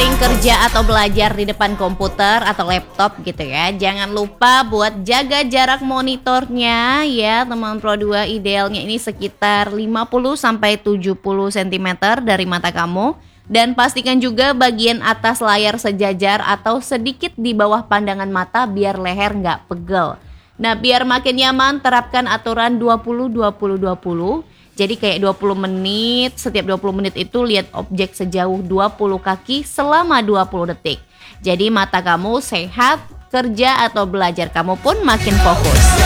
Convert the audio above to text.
sering kerja atau belajar di depan komputer atau laptop gitu ya, jangan lupa buat jaga jarak monitornya ya teman Pro 2. Idealnya ini sekitar 50-70 cm dari mata kamu. Dan pastikan juga bagian atas layar sejajar atau sedikit di bawah pandangan mata biar leher nggak pegel. Nah, biar makin nyaman terapkan aturan 20-20-20. Jadi kayak 20 menit, setiap 20 menit itu lihat objek sejauh 20 kaki selama 20 detik. Jadi mata kamu sehat, kerja atau belajar kamu pun makin fokus.